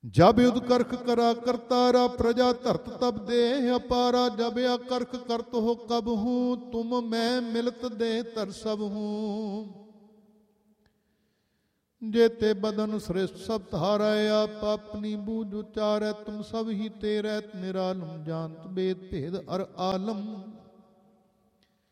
जब युद्ध करख करा करतारा, प्रजा धरत तब देह अपारा। जब या करख करत हो कब हूँ, तुम मैं मिलत दे तर सब हूँ। जेते बदन श्रेष्ठ सब धारा, आप अपनी बूझ उचारै। तुम सब ही तेरै निरालम, जानत वेद भेद अर आलम।